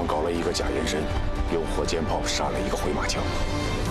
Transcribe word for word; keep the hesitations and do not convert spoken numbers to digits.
阳搞了一个假眼神，用火箭炮杀了一个回马枪。